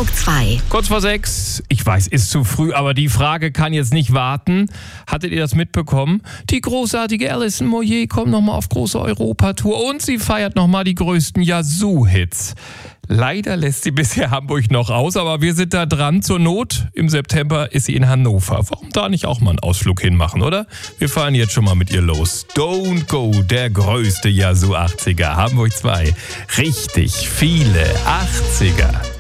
Hamburg 2. Kurz vor 6. Ich weiß, ist zu früh, aber die Frage kann jetzt nicht warten. Hattet ihr das mitbekommen? Die großartige Alison Moyet kommt nochmal auf große Europatour und sie feiert nochmal die größten Yazoo-Hits. Leider lässt sie bisher Hamburg noch aus, aber wir sind da dran. Zur Not, im September ist sie in Hannover. Warum da nicht auch mal einen Ausflug hinmachen, oder? Wir fahren jetzt schon mal mit ihr los. Don't Go, der größte Yazoo 80er. Hamburg 2. Richtig viele 80er.